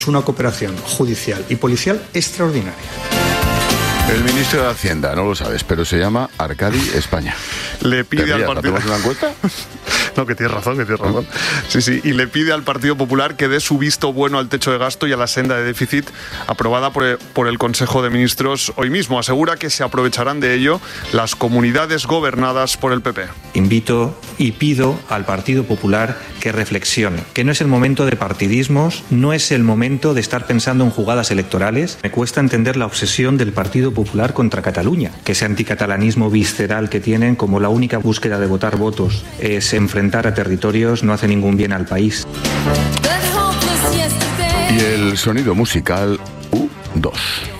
Una cooperación judicial y policial extraordinaria. El ministro de Hacienda, no lo sabes, pero se llama Arcadi España. Le pide al partido... ¿Hacemos una encuesta? No, que tienes razón. Sí. Y le pide al Partido Popular que dé su visto bueno al techo de gasto y a la senda de déficit aprobada por el Consejo de Ministros hoy mismo. Asegura que se aprovecharán de ello las comunidades gobernadas por el PP. Invito y pido al Partido Popular que reflexione, que no es el momento de partidismos, no es el momento de estar pensando en jugadas electorales. Me cuesta entender la obsesión del Partido Popular contra Cataluña, que ese anticatalanismo visceral que tienen como la única búsqueda de votar votos es enfrentar a territorios, no hace ningún bien al país. Y el sonido musical U2.